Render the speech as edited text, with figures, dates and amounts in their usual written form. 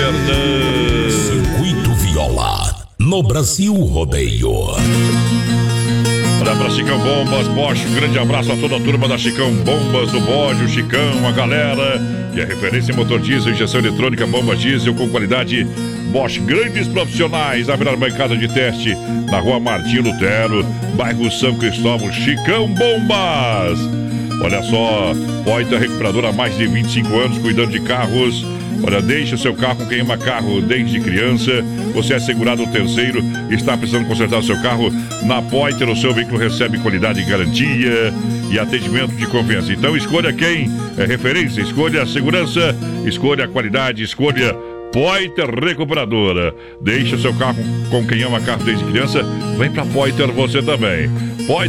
Verdão. Circuito Viola, no Brasil Rodeio. Olha pra Chicão Bombas, Bosch, um grande abraço a toda a turma da Chicão Bombas, do Bode, o Chicão, a galera, que é referência em motor diesel, injeção eletrônica, bomba diesel com qualidade Bosch, grandes profissionais, a melhor bancada de teste, na rua Martim Lutero, bairro São Cristóvão, Chicão Bombas. Olha só, Poiter Recuperadora há mais de 25 anos, cuidando de carros. Olha, deixe o seu carro com quem ama carro desde criança. Você é segurado terceiro, está precisando consertar o seu carro. Na Poiter, o seu veículo recebe qualidade e garantia e atendimento de confiança. Então escolha quem é referência, escolha a segurança, escolha a qualidade, escolha Poiter Recuperadora. Deixe o seu carro com quem ama carro desde criança. Vem pra Poiter você também.